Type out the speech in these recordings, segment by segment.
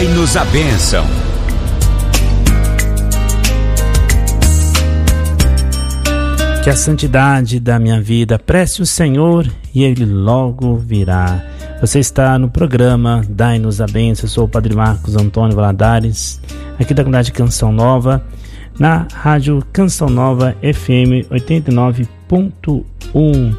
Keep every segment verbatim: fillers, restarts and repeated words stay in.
Dai-nos a bênção. Que a santidade da minha vida prece o Senhor e Ele logo virá. Você está no programa Dai-nos a Bênção. Eu sou o Padre Marcos Antônio Valadares, aqui da comunidade Canção Nova, na rádio Canção Nova F M oitenta e nove ponto um.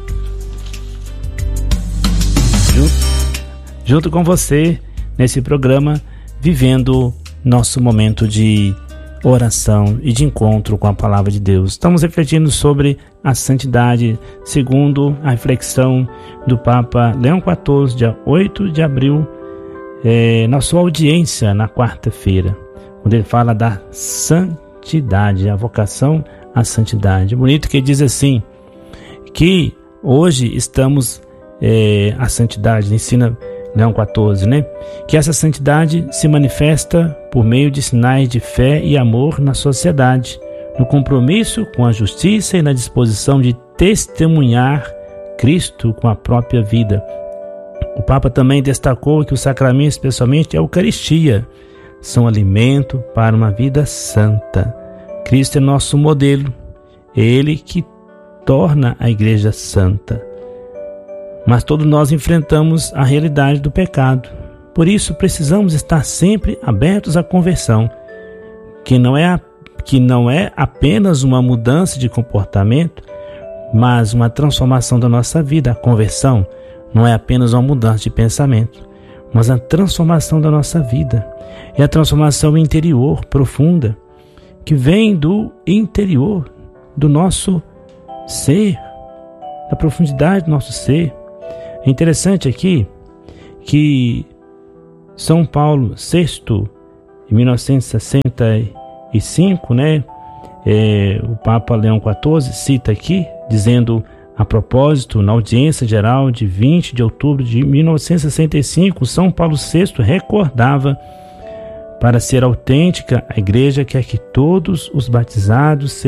Junto, junto com você nesse programa, vivendo nosso momento de oração e de encontro com a palavra de Deus. Estamos refletindo sobre a santidade, segundo a reflexão do Papa Leão quatorze, dia oito de abril, é, na sua audiência na quarta-feira, quando ele fala da santidade, a vocação à santidade. Bonito que ele diz assim, que hoje estamos, é, a santidade, ensina Leão quatorze, né? Que essa santidade se manifesta por meio de sinais de fé e amor na sociedade, no compromisso com a justiça e na disposição de testemunhar Cristo com a própria vida. O Papa também destacou que os sacramentos, especialmente a Eucaristia, são alimento para uma vida santa. Cristo é nosso modelo, é Ele que torna a Igreja santa. Mas todos nós enfrentamos a realidade do pecado. Por isso precisamos estar sempre abertos à conversão, que não é, a, que não é apenas uma mudança de comportamento, mas uma transformação da nossa vida. A conversão não é apenas uma mudança de pensamento, mas a transformação da nossa vida. É a transformação interior, profunda, que vem do interior, do nosso ser, da profundidade do nosso ser. É interessante aqui que São Paulo sexto, em mil novecentos e sessenta e cinco, né, é, o Papa Leão quatorze cita aqui, dizendo a propósito, na audiência geral de vinte de outubro de mil novecentos e sessenta e cinco, São Paulo sexto recordava: para ser autêntica, a Igreja quer que todos os batizados